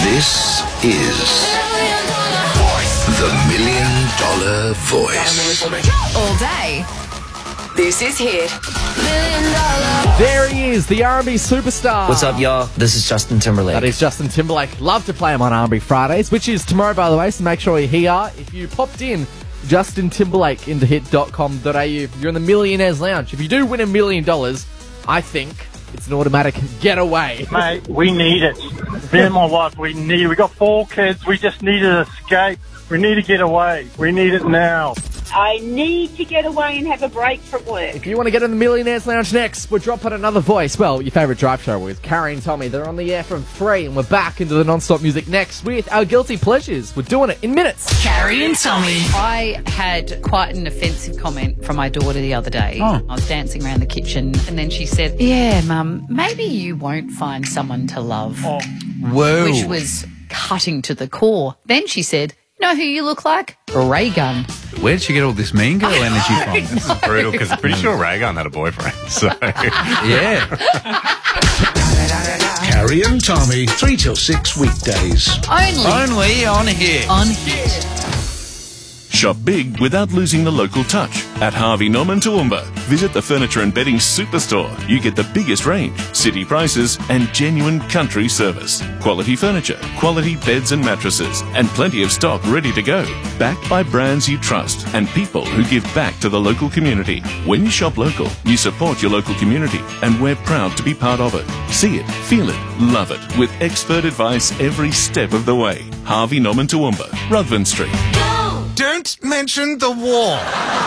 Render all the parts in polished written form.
This is the $1 Million Voice. All day. This is Hit. There he is, the R&B superstar. What's up, y'all? This is Justin Timberlake. That is Justin Timberlake. Love to play him on R&B Fridays, which is tomorrow, by the way, so make sure you're here. If you popped in Justin Timberlake into hit.com.au, you're in the Millionaires Lounge. If you do win $1 million, I think it's an automatic getaway. Mate, we need it. Me and my wife, we got 4 kids. We just need an escape. We need to get away. We need it now. I need to get away and have a break from work. If you want to get in the Millionaires Lounge next, we're dropping another voice. Well, your favourite drive show with Carrie and Tommy. They're on the air from 3, and we're back into the non-stop music next with our Guilty Pleasures. We're doing it in minutes. Carrie and Tommy. I had quite an offensive comment from my daughter the other day. I was dancing around the kitchen and then she said, "Yeah, Mum, maybe you won't find someone to love." Whoa. Which was cutting to the core. Then she said, "You know who you look like? Ray Gun." Where did she get all this mean girl energy from? This is brutal because I'm pretty sure Ray Gun had a boyfriend. So Yeah. Carrie and Tommy, 3 till 6 weekdays. Only on Hit. On Hit. Shop big without losing the local touch. At Harvey Norman Toowoomba, visit the furniture and bedding superstore. You get the biggest range, city prices, and genuine country service. Quality furniture, quality beds and mattresses, and plenty of stock ready to go. Backed by brands you trust and people who give back to the local community. When you shop local, you support your local community, and we're proud to be part of it. See it, feel it, love it, with expert advice every step of the way. Harvey Norman Toowoomba, Ruthven Street. Don't mention the war.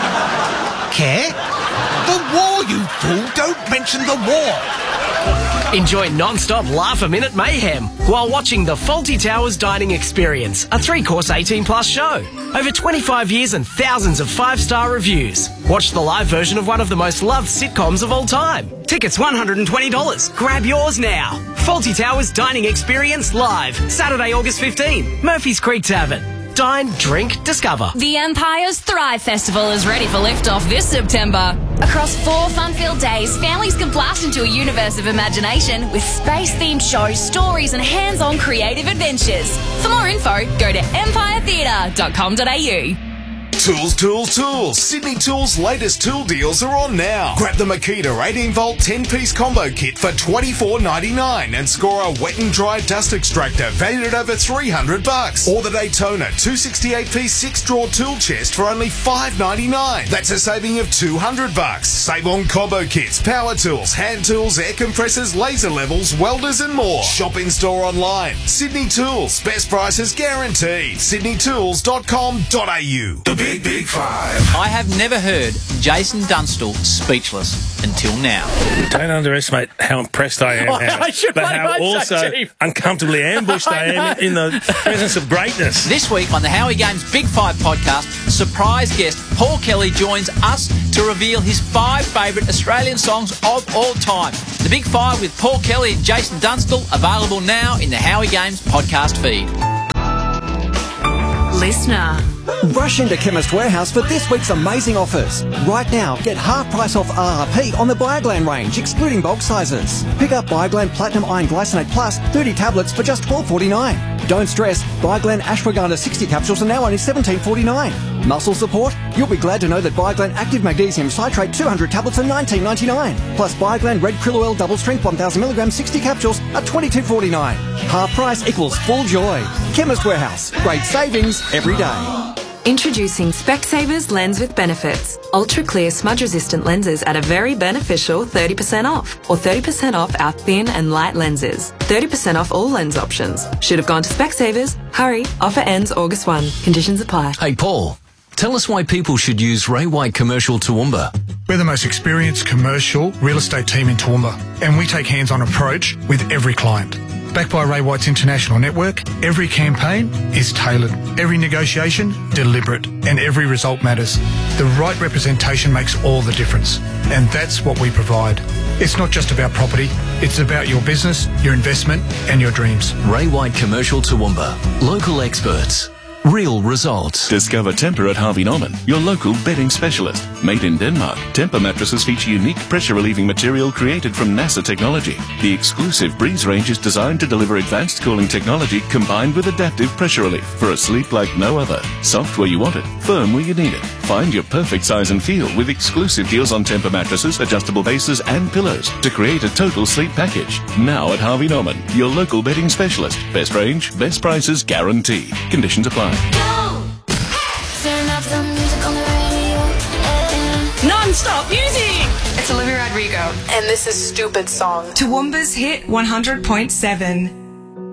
Care? The war, you fool! Don't mention the war! Enjoy non-stop laugh-a-minute mayhem while watching the Fawlty Towers Dining Experience, a 3-course 18-plus show. Over 25 years and thousands of 5-star reviews. Watch the live version of one of the most loved sitcoms of all time. Tickets $120. Grab yours now. Fawlty Towers Dining Experience live, Saturday, August 15, Murphy's Creek Tavern. Dine, drink, discover. The Empire's Thrive Festival is ready for liftoff this September. Across 4 fun-filled days, families can blast into a universe of imagination with space-themed shows, stories, and hands-on creative adventures. For more info, go to empiretheatre.com.au. Tools, tools, tools. Sydney Tools' latest tool deals are on now. Grab the Makita 18-volt 10-piece combo kit for $24.99 and score a wet and dry dust extractor valued at over $300. Or the Daytona 268-piece 6-drawer tool chest for only $5.99. That's a saving of $200. Save on combo kits, power tools, hand tools, air compressors, laser levels, welders and more. Shop in-store online. Sydney Tools. Best prices guaranteed. sydneytools.com.au. The Big Five. I have never heard Jason Dunstall speechless until now. Don't underestimate how impressed I am now. But how also uncomfortably ambushed I am in the presence of greatness. This week on the Howie Games Big 5 podcast, surprise guest Paul Kelly joins us to reveal his 5 favourite Australian songs of all time. The Big 5 with Paul Kelly and Jason Dunstall, available now in the Howie Games podcast feed. Listener. Rush into Chemist Warehouse for this week's amazing offers. Right now, get half price off RRP on the Bioglan range, excluding bulk sizes. Pick up Bioglan Platinum Iron Glycinate Plus 30 tablets for just $12.49. Don't stress, Bioglan Ashwagandha 60 capsules are now only $17.49. Muscle support? You'll be glad to know that Bioglan Active Magnesium Citrate 200 tablets are $19.99. Plus Bioglan Red Krill Oil Double Strength 1000mg 60 capsules are $22.49. Half price equals full joy. Chemist Warehouse. Great savings every day. Introducing Specsavers Lens with Benefits. Ultra clear smudge resistant lenses at a very beneficial 30% off. Or 30% off our thin and light lenses. 30% off all lens options. Should have gone to Specsavers. Hurry, offer ends August 1. Conditions apply. Hey Paul, tell us why people should use Ray White Commercial Toowoomba. We're the most experienced commercial real estate team in Toowoomba, and we take hands-on approach with every client. Backed by Ray White's international network, every campaign is tailored, every negotiation deliberate, and every result matters. The right representation makes all the difference, and that's what we provide. It's not just about property, it's about your business, your investment, and your dreams. Ray White Commercial Toowoomba. Local experts. Real results. Discover Tempur at Harvey Norman, your local bedding specialist. Made in Denmark, Tempur mattresses feature unique pressure-relieving material created from NASA technology. The exclusive Breeze range is designed to deliver advanced cooling technology combined with adaptive pressure relief for a sleep like no other. Soft where you want it, firm where you need it. Find your perfect size and feel with exclusive deals on Tempur mattresses, adjustable bases and pillows to create a total sleep package. Now at Harvey Norman, your local bedding specialist. Best range, best prices guaranteed. Conditions apply. Non-stop music! It's Olivia Rodrigo, and this is Stupid Song. Toowoomba's Hit 100.7.